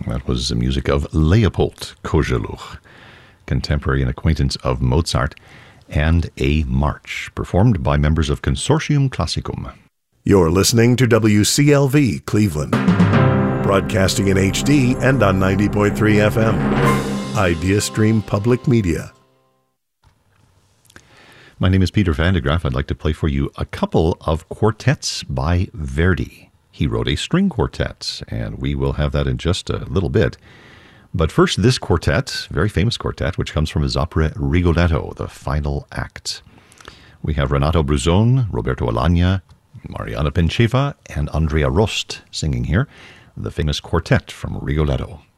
That was the music of Leopold Kozeluch, contemporary and acquaintance of Mozart, and a march performed by members of Consortium Classicum. You're listening to WCLV Cleveland, broadcasting in HD and on 90.3 FM. IdeaStream Public Media. My name is Peter Van de Graaf. I'd like to play for you a couple of quartets by Verdi. He wrote a string quartet, and we will have that in just a little bit. But first, this quartet, very famous quartet, which comes from his opera Rigoletto, the final act. We have Renato Bruzon, Roberto Alagna, Mariana Pencheva, and Andrea Rost singing here, the famous quartet from Rigoletto.